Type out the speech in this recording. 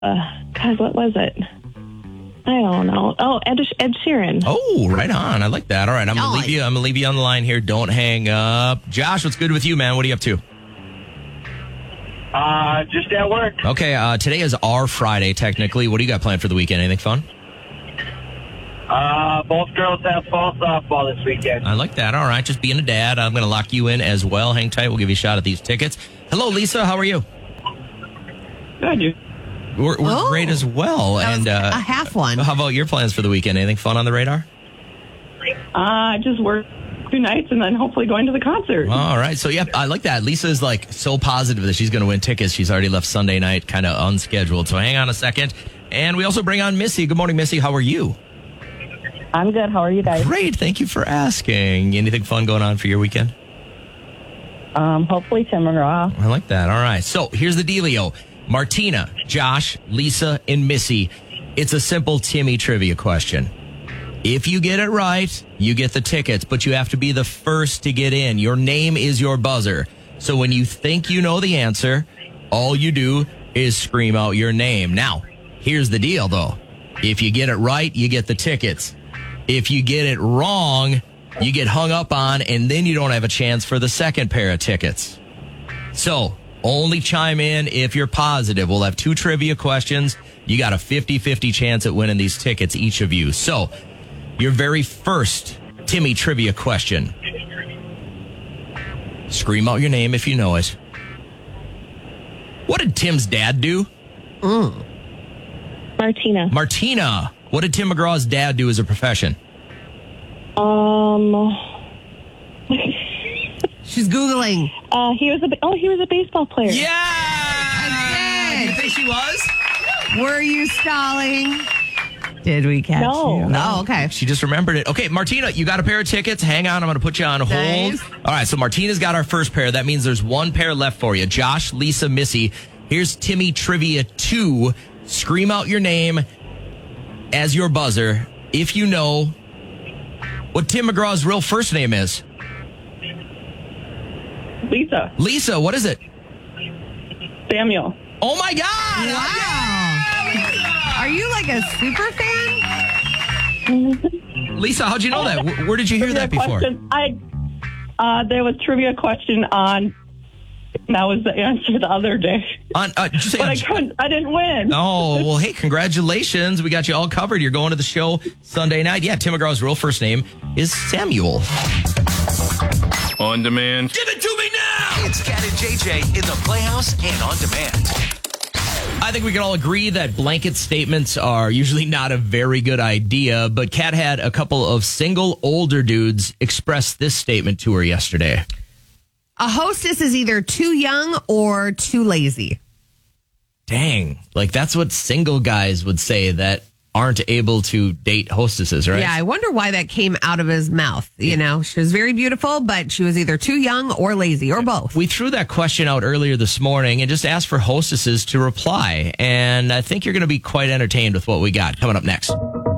God, what was it? I don't know. Oh, Ed Sheeran. Oh, right on. I like that. All right, I'm gonna leave you. I'm gonna leave you on the line here. Don't hang up. Josh, what's good with you, man? What are you up to? Just at work. Okay, today is our Friday, technically. What do you got planned for the weekend? Anything fun? Both girls have fall softball this weekend. I like that. All right, just being a dad, I'm going to lock you in as well. Hang tight. We'll give you a shot at these tickets. Hello, Lisa. How are you? Good. We're great as well. That was a half one. How about your plans for the weekend? Anything fun on the radar? Just work 2 nights and then hopefully going to the concert. All right. So, yeah, I like that. Lisa is like so positive that she's going to win tickets. She's already left Sunday night kind of unscheduled. So hang on a second. And we also bring on Missy. Good morning, Missy. How are you? I'm good. How are you guys? Great. Thank you for asking. Anything fun going on for your weekend? Hopefully Tim McGraw. I like that. All right. So here's the dealio. Martina, Josh, Lisa, and Missy. It's a simple Timmy trivia question. If you get it right, you get the tickets, but you have to be the first to get in. Your name is your buzzer. So when you think you know the answer, all you do is scream out your name. Now, here's the deal, though. If you get it right, you get the tickets. If you get it wrong, you get hung up on, and then you don't have a chance for the second pair of tickets. So, only chime in if you're positive. We'll have 2 trivia questions. You got a 50-50 chance at winning these tickets, each of you. So, your very first Timmy trivia question. Scream out your name if you know it. What did Tim's dad do? Martina. Martina. What did Tim McGraw's dad do as a profession? She's Googling. He was a baseball player. Yeah! I did. You think she was? Were you stalling? Did we catch you? No. Oh, okay. She just remembered it. Okay, Martina, you got a pair of tickets. Hang on, I'm going to put you on hold. Nice. All right, so Martina's got our first pair. That means there's 1 pair left for you. Josh, Lisa, Missy. Here's Timmy Trivia 2. Scream out your name as your buzzer if you know what Tim McGraw's real first name is. Lisa. Lisa, what is it? Samuel. Oh, my God! Wow. Are you like a super fan? Lisa, how'd you know that? Where did you hear that before? There was trivia question on. That was the answer the other day. Did you say but I didn't win. Oh, well, hey, congratulations. We got you all covered. You're going to the show Sunday night. Yeah, Tim McGraw's real first name is Samuel. On demand. Give it to me now! It's Cat and JJ in the Playhouse and on demand. I think we can all agree that blanket statements are usually not a very good idea, but Kat had a couple of single older dudes express this statement to her yesterday. A hostess is either too young or too lazy. Dang. Like, that's what single guys would say that aren't able to date hostesses, right? Yeah, I wonder why that came out of his mouth. You know, she was very beautiful, but she was either too young or lazy or both. We threw that question out earlier this morning and just asked for hostesses to reply. And I think you're going to be quite entertained with what we got coming up next.